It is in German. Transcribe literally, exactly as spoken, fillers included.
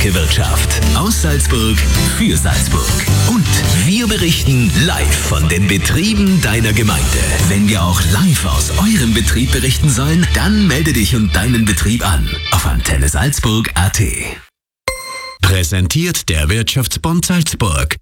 starke Wirtschaft. Aus Salzburg für Salzburg. Und wir berichten live von den Betrieben deiner Gemeinde. Wenn wir auch live aus eurem Betrieb berichten sollen, dann melde dich und deinen Betrieb an auf antenne salzburg punkt at. Präsentiert der Wirtschaftsbund Salzburg.